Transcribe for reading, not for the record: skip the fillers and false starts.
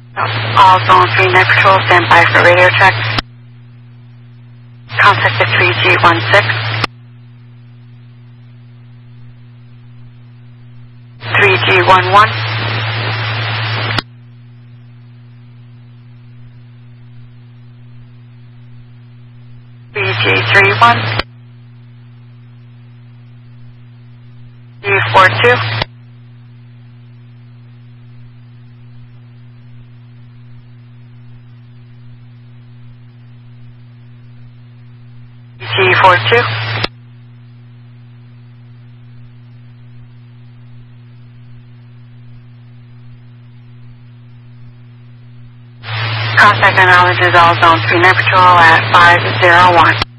All Zone 3 Night Patrol, stand by for radio check. Contact the 3G16. 3G11. 3G31. 342. G42. Contact and knowledge is all Zone 3 Night Patrol at 501.